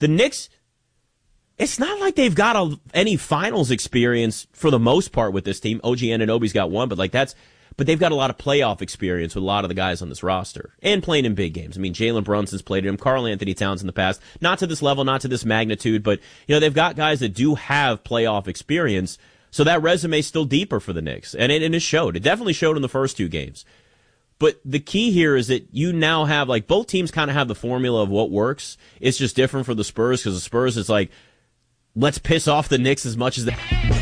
the Knicks, it's not like they've got any finals experience for the most part with this team. OG Anunoby's got one, but they've got a lot of playoff experience with a lot of the guys on this roster and playing in big games. I mean, Jalen Brunson's played him, Karl Anthony Towns in the past, not to this level, not to this magnitude, but they've got guys that do have playoff experience. So that resume's still deeper for the Knicks, and it showed. It definitely showed in the first 2 games. But the key here is that you now have, both teams kind of have the formula of what works. It's just different for the Spurs, because the Spurs is let's piss off the Knicks as much as they...